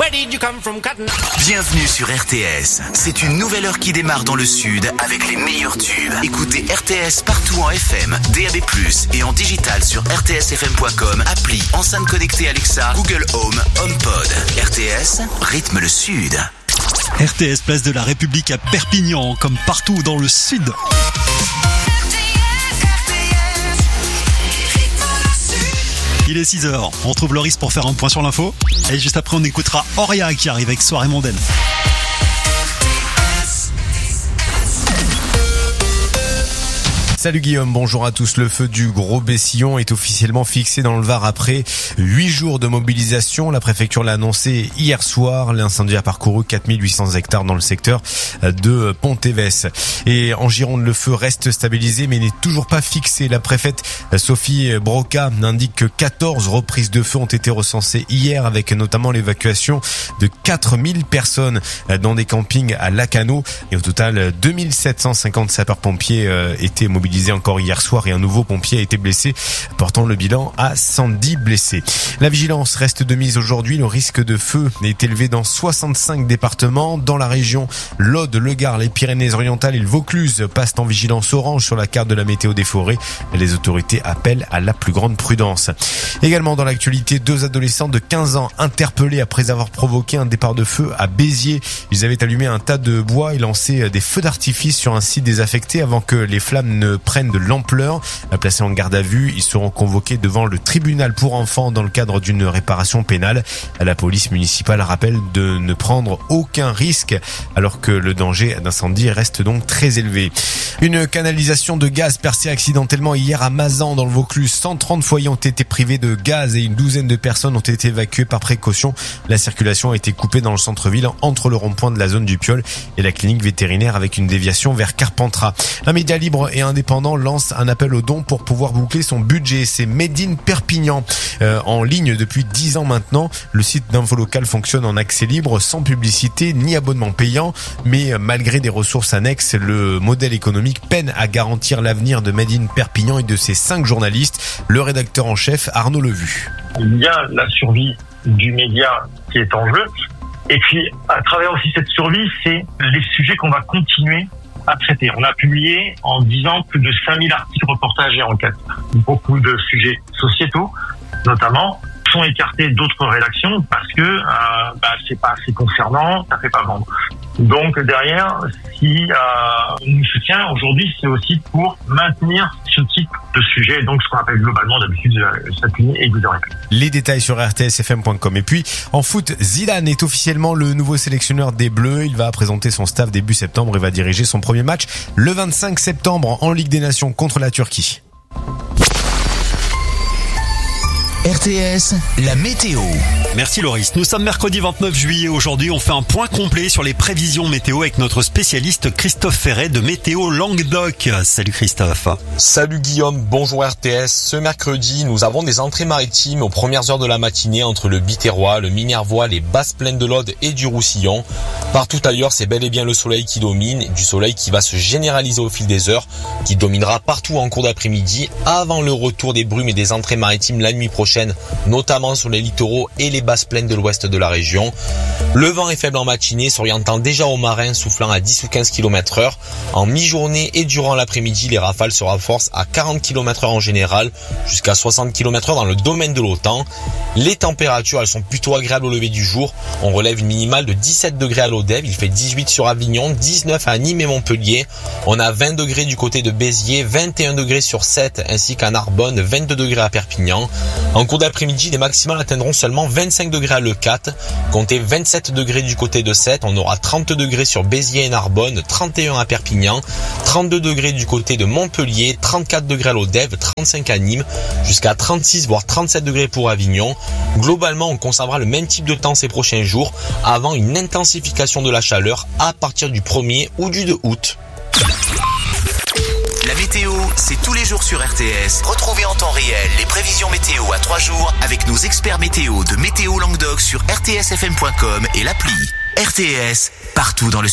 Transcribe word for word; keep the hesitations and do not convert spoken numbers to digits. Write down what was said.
Where did you come from, Cotton? Bienvenue sur R T S. C'est une nouvelle heure qui démarre dans le sud avec les meilleurs tubes. Écoutez R T S partout en F M, D A B plus, et en digital sur r t s f m point com, appli, enceinte connectée Alexa, Google Home, HomePod. R T S, rythme le sud. R T S, place de la République à Perpignan, comme partout dans le sud. Il est six heures, on retrouve Loris pour faire un point sur l'info. Et juste après, on écoutera Auria qui arrive avec Soirée mondaine. Salut Guillaume, bonjour à tous. Le feu du Gros Bessillon est officiellement fixé dans le Var après huit jours de mobilisation. La préfecture l'a annoncé hier soir. L'incendie a parcouru quatre mille huit cents hectares dans le secteur de Pont-Évès. Et en Gironde, le feu reste stabilisé mais n'est toujours pas fixé. La préfète Sophie Broca indique que quatorze reprises de feu ont été recensées hier, avec notamment l'évacuation de quatre mille personnes dans des campings à Lacano. Et au total, deux mille sept cent cinquante sapeurs-pompiers étaient mobilisés encore hier soir et un nouveau pompier a été blessé, portant le bilan à cent dix blessés. La vigilance reste de mise aujourd'hui. Le risque de feu est élevé dans soixante-cinq départements. Dans la région, l'Aude, le Gard, les Pyrénées-Orientales et le Vaucluse passent en vigilance orange sur la carte de la météo des forêts. Les autorités appellent à la plus grande prudence. Également dans l'actualité, deux adolescents de quinze ans interpellés après avoir provoqué un départ de feu à Béziers. Ils avaient allumé un tas de bois et lancé des feux d'artifice sur un site désaffecté avant que les flammes ne prennent de l'ampleur. Placés en garde à vue, ils seront convoqués devant le tribunal pour enfants dans le cadre d'une réparation pénale. La police municipale rappelle de ne prendre aucun risque alors que le danger d'incendie reste donc très élevé. Une canalisation de gaz percée accidentellement hier à Mazan dans le Vaucluse. cent trente foyers ont été privés de gaz et une douzaine de personnes ont été évacuées par précaution. La circulation a été coupée dans le centre-ville entre le rond-point de la zone du Piole et la clinique vétérinaire avec une déviation vers Carpentras. Un média libre et indépendant lance un appel aux dons pour pouvoir boucler son budget. C'est Made in Perpignan, euh, en ligne depuis dix ans maintenant. Le site d'info local fonctionne en accès libre, sans publicité ni abonnement payant, mais malgré des ressources annexes, le modèle économique peine à garantir l'avenir de Made in Perpignan et de ses cinq journalistes. Le rédacteur en chef, Arnaud Levu. Il y a la survie du média qui est en jeu, et puis à travers aussi cette survie, c'est les sujets qu'on va continuer à traiter. On a publié en dix ans plus de cinq mille articles, reportages et enquêtes. Beaucoup de sujets sociétaux, notamment, sont écartés d'autres rédactions parce que euh, bah, c'est pas assez concernant, ça fait pas vendre. Donc derrière, si euh, on nous soutient aujourd'hui, c'est aussi pour maintenir ce type de sujet, donc ce qu'on appelle globalement d'habitude s'appuyer et vous aurez. Les détails sur r t s f m point com. Et puis en foot, Zidane est officiellement le nouveau sélectionneur des Bleus. Il va présenter son staff début septembre et va diriger son premier match le vingt-cinq septembre en Ligue des Nations contre la Turquie. R T S, la météo. Merci Loris. Nous sommes mercredi vingt-neuf juillet. Aujourd'hui, on fait un point complet sur les prévisions météo avec notre spécialiste Christophe Ferret de Météo Languedoc. Salut Christophe. Salut Guillaume, bonjour R T S. Ce mercredi, nous avons des entrées maritimes aux premières heures de la matinée entre le Biterrois, le Minervois, les basses plaines de l'Aude et du Roussillon. Partout ailleurs, c'est bel et bien le soleil qui domine, du soleil qui va se généraliser au fil des heures, qui dominera partout en cours d'après-midi avant le retour des brumes et des entrées maritimes la nuit prochaine, notamment sur les littoraux et les basses plaines de l'ouest de la région. Le vent est faible en matinée, s'orientant déjà au marin, soufflant à dix ou quinze kilomètres heure. En mi-journée et durant l'après-midi, les rafales se renforcent à quarante kilomètres heure en général, jusqu'à soixante kilomètres heure dans le domaine de l'OTAN. Les températures, elles sont plutôt agréables au lever du jour. On relève une minimale de dix-sept degrés à l'Odève, il fait dix-huit sur Avignon, dix-neuf à Nîmes et Montpellier. On a vingt degrés du côté de Béziers, vingt et un degrés sur Sète ainsi qu'à Narbonne, vingt-deux degrés à Perpignan. En cours d'après-midi, les maximales atteindront seulement vingt-cinq degrés à Leucate. Comptez vingt-sept degrés du côté de Sète. On aura trente degrés sur Béziers et Narbonne, trente et un à Perpignan, trente-deux degrés du côté de Montpellier, trente-quatre degrés à l'Odève, trente-cinq à Nîmes, jusqu'à trente-six voire trente-sept degrés pour Avignon. Globalement, on conservera le même type de temps ces prochains jours avant une intensification de la chaleur à partir du premier ou du deux août. La météo, c'est tous les jours sur R T S. Retrouvez en temps réel les prévisions météo à trois jours avec nos experts météo de Météo Languedoc sur r t s f m point com et l'appli. R T S, partout dans le